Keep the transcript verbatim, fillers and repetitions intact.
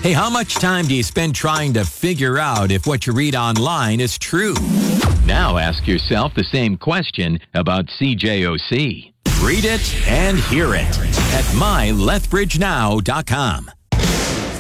Hey, how much time do you spend trying to figure out if what you read online is true? Now ask yourself the same question about C J O C. Read it and hear it at my lethbridge now dot com.